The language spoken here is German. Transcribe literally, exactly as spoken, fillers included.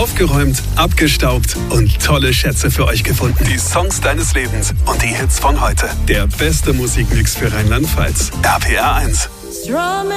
Aufgeräumt, abgestaubt und tolle Schätze für euch gefunden. Die Songs deines Lebens und die Hits von heute. Der beste Musikmix für Rheinland-Pfalz. R P R eins.